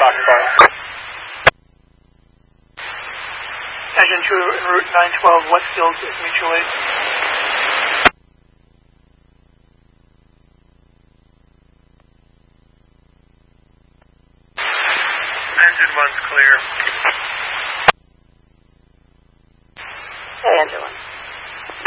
Foxtrot. Engine 2 en route 912 Westfield is mutual aid. Engine 1's clear. Okay, Engine 1.